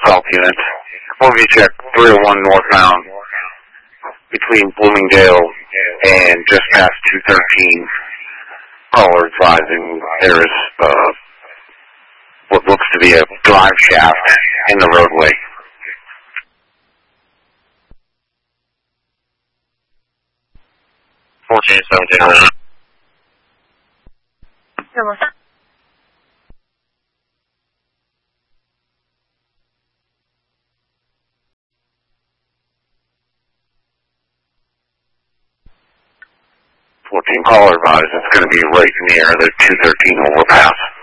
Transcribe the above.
Gulf units. Movie check 301 northbound between Bloomingdale and just past 213. Caller advising there is what looks to be a drive shaft in the roadway. $14.17. Caller advised it's going to be right near the 213 overpass.